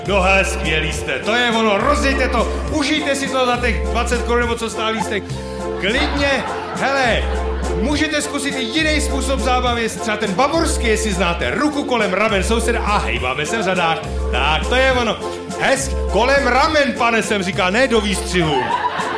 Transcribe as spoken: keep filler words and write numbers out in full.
No hele, skvělý jste, to je ono, rozdějte to, užijte si to za těch dvacet korun, nebo co stál lístek. Klidně, hele, můžete zkusit i jiný způsob zábavy, třeba ten bavorský, jestli znáte, ruku kolem ramen souseda a hejbáme se v řadách. Tak, to je ono. Hezk, kolem ramen, pane, jsem říkal, ne do výstřihu.